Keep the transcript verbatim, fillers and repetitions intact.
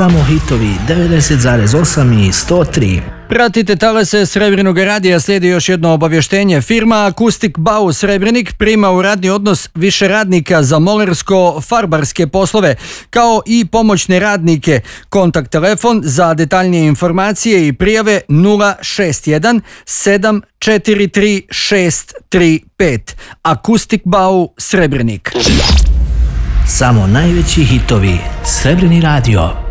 Samo hitovi devedeset zarez osam i sto tri. Pratite talase Srebrnog radija, slijedi još jedno obavještenje. Firma Akustik Bau Srebrenik prima u radni odnos više radnika za molersko-farbarske poslove, kao i pomoćne radnike. Kontakt telefon za detaljnije informacije i prijave nula šest jedan sedam četiri tri šest tri pet. Akustik Bau Srebrenik. Samo najveći hitovi. Srebrni radio.